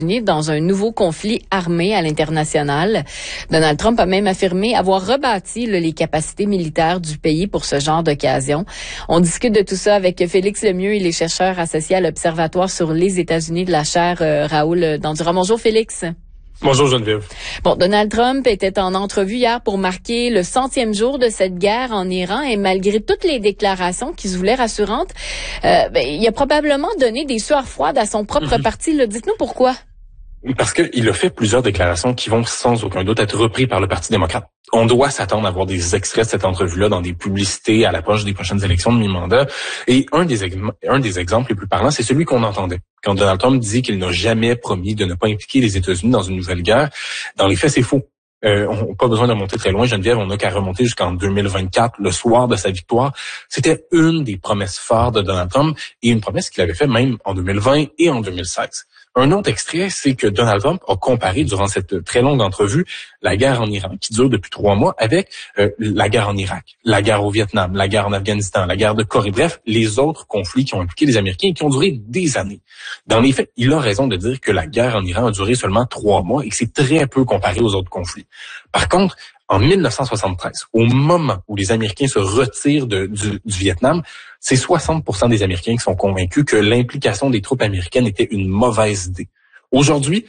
dans un nouveau conflit armé à l'international. Donald Trump a même affirmé avoir rebâti les capacités militaires du pays pour ce genre d'occasion. On discute de tout ça avec Félix Lemieux, il est chercheur associé à l'Observatoire sur les États-Unis de la chaire Raoul Dandurand. Bonjour Félix. Bonjour Geneviève. Bon, Donald Trump était en entrevue hier pour marquer le 100e jour de cette guerre en Iran et malgré toutes les déclarations qui se voulaient rassurantes, il a probablement donné des sueurs froides à son propre parti. Dites-nous pourquoi. Parce qu'il a fait plusieurs déclarations qui vont sans aucun doute être reprises par le Parti démocrate. On doit s'attendre à voir des extraits de cette entrevue-là dans des publicités à l'approche des prochaines élections de mi-mandat. Et un des exemples les plus parlants, c'est celui qu'on entendait. Quand Donald Trump dit qu'il n'a jamais promis de ne pas impliquer les États-Unis dans une nouvelle guerre, dans les faits, c'est faux. On n'a pas besoin de monter très loin, Geneviève, on n'a qu'à remonter jusqu'en 2024, le soir de sa victoire. C'était une des promesses phares de Donald Trump et une promesse qu'il avait faite même en 2020 et en 2016. Un autre extrait, c'est que Donald Trump a comparé durant cette très longue entrevue la guerre en Iran, qui dure depuis 3 mois, avec la guerre en Irak, la guerre au Vietnam, la guerre en Afghanistan, la guerre de Corée, bref, les autres conflits qui ont impliqué les Américains et qui ont duré des années. Dans les faits, il a raison de dire que la guerre en Iran a duré seulement 3 mois et que c'est très peu comparé aux autres conflits. Par contre, en 1973, au moment où les Américains se retirent du Vietnam, c'est 60% des Américains qui sont convaincus que l'implication des troupes américaines était une mauvaise idée. Aujourd'hui,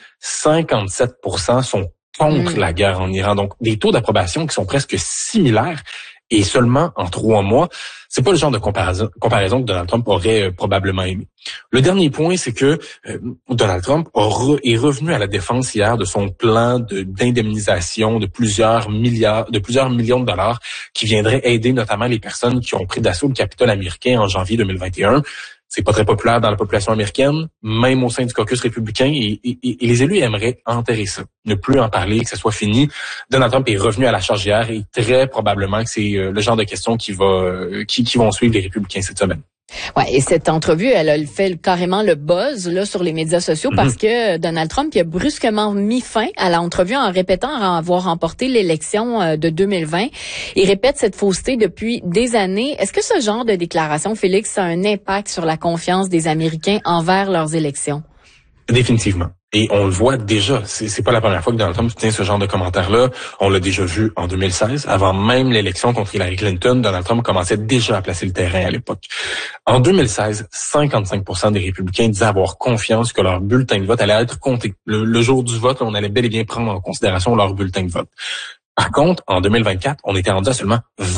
57% sont contre la guerre en Iran. Donc, des taux d'approbation qui sont presque similaires et seulement en 3 mois. C'est pas le genre de comparaison que Donald Trump aurait probablement aimé. Le dernier point, c'est que Donald Trump est revenu à la défense hier de son plan d'indemnisation de plusieurs millions de dollars qui viendraient aider notamment les personnes qui ont pris d'assaut le Capitole américain en janvier 2021. C'est pas très populaire dans la population américaine, même au sein du caucus républicain, et les élus aimeraient enterrer ça, ne plus en parler, que ce soit fini. Donald Trump est revenu à la charge hier et très probablement que c'est le genre de questions qui vont suivre les républicains cette semaine. Ouais, et cette entrevue, elle a fait carrément le buzz là sur les médias sociaux parce que Donald Trump il a brusquement mis fin à l'entrevue en répétant avoir remporté l'élection de 2020. Il répète cette fausseté depuis des années. Est-ce que ce genre de déclaration, Félix, a un impact sur la confiance des Américains envers leurs élections? Définitivement. Et on le voit déjà. C'est pas la première fois que Donald Trump tient ce genre de commentaires-là. On l'a déjà vu en 2016. Avant même l'élection contre Hillary Clinton, Donald Trump commençait déjà à placer le terrain à l'époque. En 2016, 55% des républicains disaient avoir confiance que leur bulletin de vote allait être compté. Le jour du vote, on allait bel et bien prendre en considération leur bulletin de vote. Par contre, en 2024, on était rendu à seulement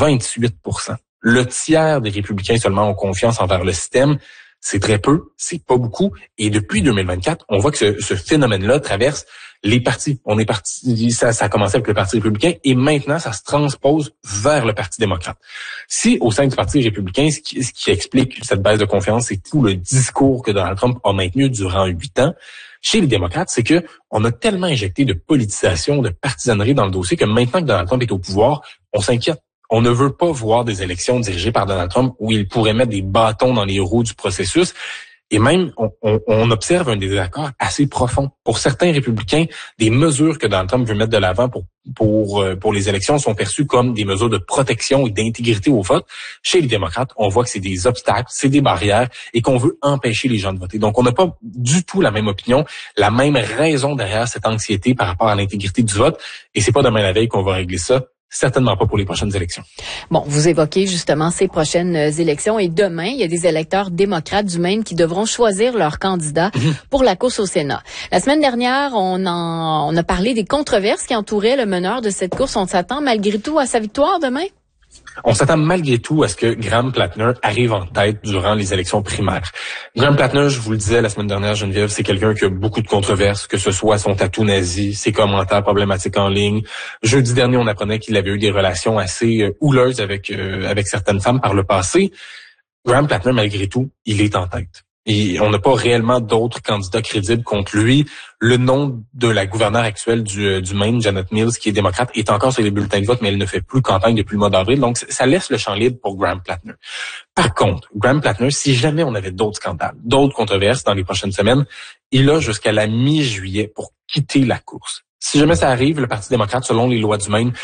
28%. Le tiers des républicains seulement ont confiance envers le système. C'est très peu, c'est pas beaucoup. Et depuis 2024, on voit que ce phénomène-là traverse les partis. On est parti, ça a commencé avec le Parti républicain et maintenant, ça se transpose vers le Parti démocrate. Si au sein du Parti républicain, ce qui explique cette baisse de confiance, c'est tout le discours que Donald Trump a maintenu durant 8 ans, chez les démocrates, c'est que on a tellement injecté de politisation, de partisanerie dans le dossier que maintenant que Donald Trump est au pouvoir, on s'inquiète. On ne veut pas voir des élections dirigées par Donald Trump où il pourrait mettre des bâtons dans les roues du processus. Et même, on observe un désaccord assez profond. Pour certains républicains, des mesures que Donald Trump veut mettre de l'avant pour les élections sont perçues comme des mesures de protection et d'intégrité au vote. Chez les démocrates, on voit que c'est des obstacles, c'est des barrières et qu'on veut empêcher les gens de voter. Donc, on n'a pas du tout la même opinion, la même raison derrière cette anxiété par rapport à l'intégrité du vote. Et c'est pas demain la veille qu'on va régler ça. Certainement pas pour les prochaines élections. Bon, vous évoquez justement ces prochaines élections et demain, il y a des électeurs démocrates du Maine qui devront choisir leur candidat pour la course au Sénat. La semaine dernière, on a parlé des controverses qui entouraient le meneur de cette course. On s'attend malgré tout à sa victoire demain? On s'attend malgré tout à ce que Graham Plattner arrive en tête durant les élections primaires. Graham Plattner, je vous le disais la semaine dernière, Geneviève, c'est quelqu'un qui a beaucoup de controverses, que ce soit son tatou nazi, ses commentaires problématiques en ligne. Jeudi dernier, on apprenait qu'il avait eu des relations assez houleuses avec certaines femmes par le passé. Graham Plattner, malgré tout, il est en tête. Et on n'a pas réellement d'autres candidats crédibles contre lui. Le nom de la gouverneure actuelle du Maine, Janet Mills, qui est démocrate, est encore sur les bulletins de vote, mais elle ne fait plus campagne depuis le mois d'avril. Donc, ça laisse le champ libre pour Graham Plattner. Par contre, Graham Plattner, si jamais on avait d'autres scandales, d'autres controverses dans les prochaines semaines, il a jusqu'à la mi-juillet pour quitter la course. Si jamais ça arrive, le Parti démocrate, selon les lois du Maine,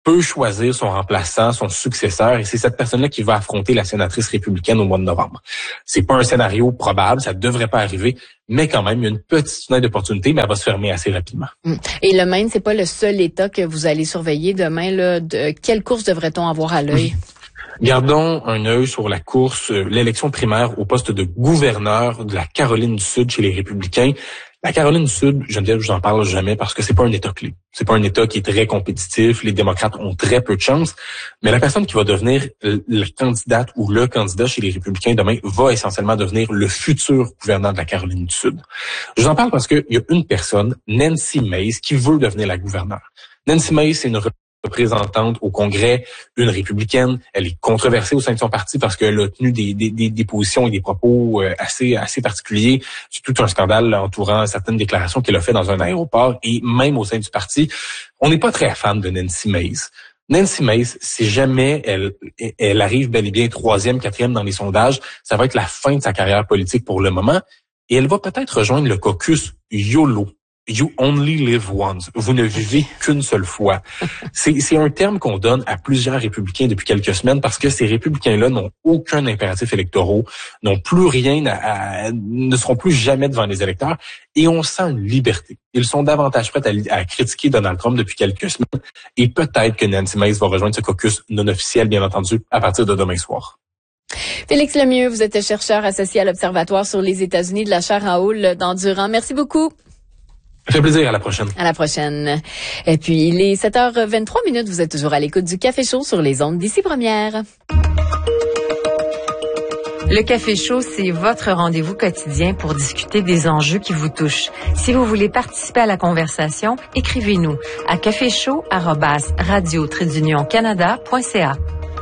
peut choisir son remplaçant, son successeur, et c'est cette personne-là qui va affronter la sénatrice républicaine au mois de novembre. C'est pas un scénario probable, ça devrait pas arriver, mais quand même, il y a une petite fenêtre d'opportunité, mais elle va se fermer assez rapidement. Et le Maine, c'est pas le seul État que vous allez surveiller demain, là. Quelle course devrait-on avoir à l'œil? Gardons un œil sur la course, l'élection primaire au poste de gouverneur de la Caroline du Sud chez les Républicains. La Caroline du Sud, Geneviève, je n'en parle jamais parce que c'est pas un État clé. C'est pas un État qui est très compétitif. Les démocrates ont très peu de chance. Mais la personne qui va devenir la candidate ou le candidat chez les Républicains demain va essentiellement devenir le futur gouverneur de la Caroline du Sud. Je vous en parle parce qu'il y a une personne, Nancy Mace, qui veut devenir la gouverneure. Nancy Mace, c'est une représentante au Congrès, une républicaine. Elle est controversée au sein de son parti parce qu'elle a tenu des positions et des propos assez particuliers. C'est tout un scandale entourant certaines déclarations qu'elle a fait dans un aéroport et même au sein du parti. On n'est pas très fan de Nancy Mace. Nancy Mace, si jamais elle arrive bel et bien 3e, 4e dans les sondages, ça va être la fin de sa carrière politique pour le moment et elle va peut-être rejoindre le caucus YOLO. You only live once. Vous ne vivez qu'une seule fois. C'est un terme qu'on donne à plusieurs républicains depuis quelques semaines parce que ces républicains-là n'ont aucun impératif électoraux, n'ont plus rien ne seront plus jamais devant les électeurs et on sent une liberté. Ils sont davantage prêts à critiquer Donald Trump depuis quelques semaines et peut-être que Nancy Mace va rejoindre ce caucus non officiel, bien entendu, à partir de demain soir. Félix Lemieux, vous êtes chercheur associé à l'Observatoire sur les États-Unis de la chaire Raoul d'Endurant. Merci beaucoup. Ça fait plaisir, à la prochaine. À la prochaine. Et puis, il est 7h23, vous êtes toujours à l'écoute du Café Chaud sur les ondes d'Ici Première. Le Café Chaud, c'est votre rendez-vous quotidien pour discuter des enjeux qui vous touchent. Si vous voulez participer à la conversation, écrivez-nous à caféchaud@radio-canada.ca.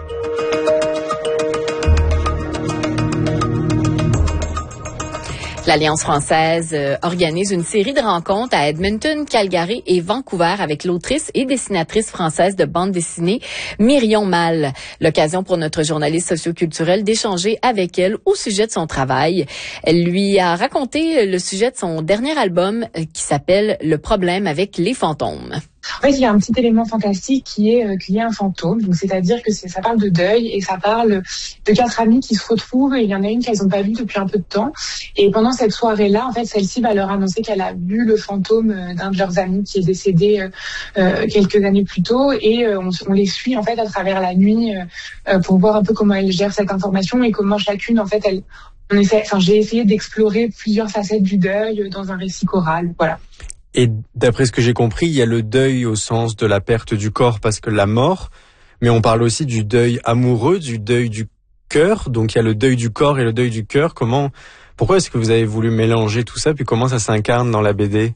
L'Alliance française organise une série de rencontres à Edmonton, Calgary et Vancouver avec l'autrice et dessinatrice française de bande dessinée Myrion Mal. L'occasion pour notre journaliste socioculturelle d'échanger avec elle au sujet de son travail. Elle lui a raconté le sujet de son dernier album qui s'appelle Le problème avec les fantômes. En fait, il y a un petit élément fantastique qui est qu'il y a un fantôme. Donc, c'est-à-dire que ça parle de deuil et ça parle de 4 amies qui se retrouvent et il y en a une qu'elles n'ont pas vue depuis un peu de temps. Et pendant cette soirée-là, en fait, celle-ci va leur annoncer qu'elle a vu le fantôme d'un de leurs amis qui est décédé quelques années plus tôt et on les suit en fait à travers la nuit pour voir un peu comment elles gèrent cette information et comment chacune, en fait, j'ai essayé d'explorer plusieurs facettes du deuil dans un récit choral. Voilà. Et d'après ce que j'ai compris, il y a le deuil au sens de la perte du corps parce que la mort, mais on parle aussi du deuil amoureux, du deuil du cœur. Donc il y a le deuil du corps et le deuil du cœur. Pourquoi est-ce que vous avez voulu mélanger tout ça, puis comment ça s'incarne dans la BD?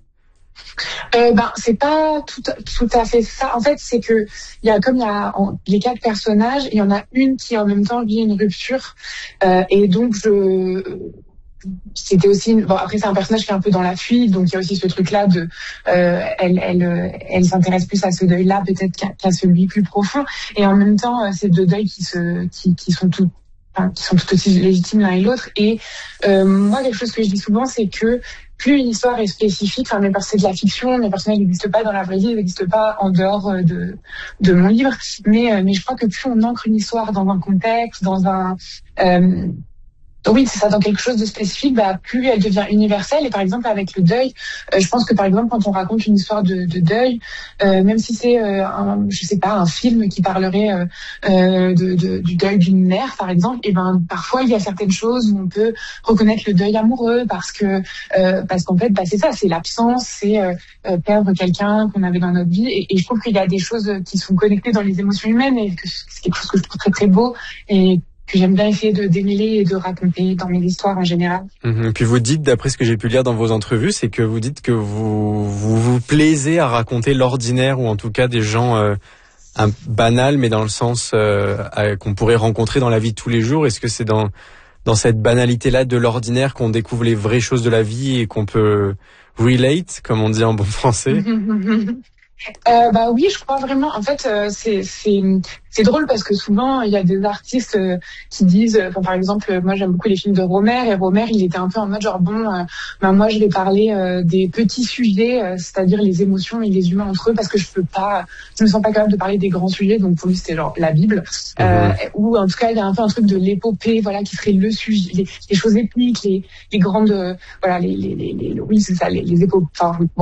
C'est pas tout à fait ça. En fait, c'est que il y a les 4 personnages, il y en a une qui en même temps vit une rupture et donc c'était aussi après c'est un personnage qui est un peu dans la fuite, donc il y a aussi ce truc là de elle s'intéresse plus à ce deuil là peut-être qu'à celui plus profond et en même temps c'est 2 deuils qui sont tout aussi légitimes l'un et l'autre et moi quelque chose que je dis souvent c'est que plus une histoire est spécifique, c'est de la fiction, mes personnages n'existent pas dans la vraie vie, ils n'existent pas en dehors de mon livre, mais je crois que plus on ancre une histoire dans un contexte, dans un oui, c'est ça, dans quelque chose de spécifique, plus elle devient universelle. Et par exemple, avec le deuil, je pense que par exemple, quand on raconte une histoire de deuil, même si c'est un film qui parlerait du deuil d'une mère, par exemple, et parfois il y a certaines choses où on peut reconnaître le deuil amoureux parce qu'en fait, c'est ça, c'est l'absence, c'est perdre quelqu'un qu'on avait dans notre vie. Et je trouve qu'il y a des choses qui sont connectées dans les émotions humaines et que c'est quelque chose que je trouve très très beau et que j'aime bien essayer de démêler et de raconter dans mes histoires en général. Puis vous dites, d'après ce que j'ai pu lire dans vos entrevues, c'est que vous dites que vous plaisez à raconter l'ordinaire ou en tout cas des gens banals, mais dans le sens qu'on pourrait rencontrer dans la vie de tous les jours. Est-ce que c'est dans cette banalité-là de l'ordinaire qu'on découvre les vraies choses de la vie et qu'on peut relate, comme on dit en bon français? Bah oui, je crois vraiment. En fait, c'est drôle parce que souvent il y a des artistes qui disent, par exemple, moi j'aime beaucoup les films de Rohmer, et Rohmer il était un peu en mode genre moi je vais parler des petits sujets, c'est-à-dire les émotions et les humains entre eux, parce que je me sens pas capable de parler des grands sujets, donc pour lui c'était genre la Bible, ou en tout cas il y a un peu un truc de l'épopée, voilà, qui serait le sujet, les choses épiques, les grandes, voilà, oui c'est ça, les épopées. Enfin, bon,